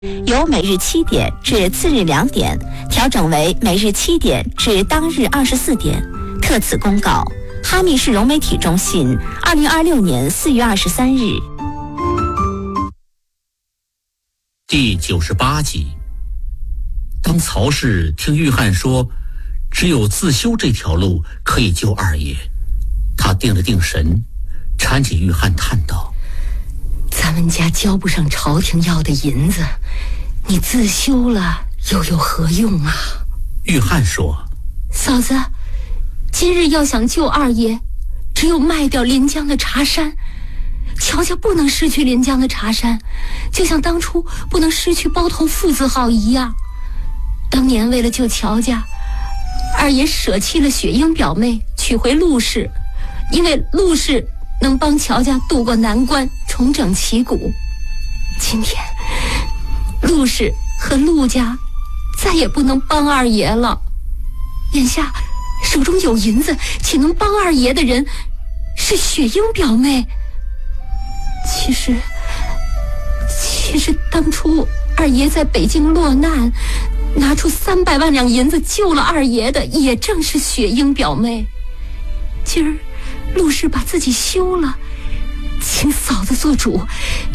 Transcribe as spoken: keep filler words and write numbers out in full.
由每日七点至次日两点调整为每日七点至当日二十四点。特此公告，哈密市融媒体中心，二零二六年四月二十三日。 第九十八集。当曹氏听玉翰说，只有自修这条路可以救二爷，他定了定神，搀起玉翰叹道：“ 咱们家交不上朝廷要的银子，你自修了又有何用啊？” 玉翰说：“ 嫂子，今日要想救二爷，只有卖掉临江的茶山。乔家不能失去临江的茶山，就像当初不能失去包头父子号一样。当年为了救乔家，二爷舍弃了雪英表妹，娶回陆氏，因为陆氏能帮乔家渡过难关，重整旗鼓。今天陆氏和陆家再也不能帮二爷了。眼下手中有银子岂能帮二爷的人是雪英表妹。其实其实当初二爷在北京落难，拿出三百万两银子救了二爷的也正是雪英表妹。今儿陆氏把自己休了，请嫂子做主，